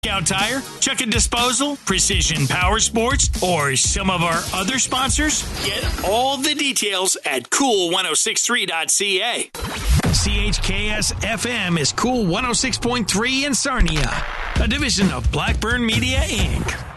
Scout Tire, Chuck and Disposal, Precision Power Sports, or some of our other sponsors? Get all the details at cool1063.ca. CHKS FM is Cool 106.3 in Sarnia, a division of Blackburn Media, Inc.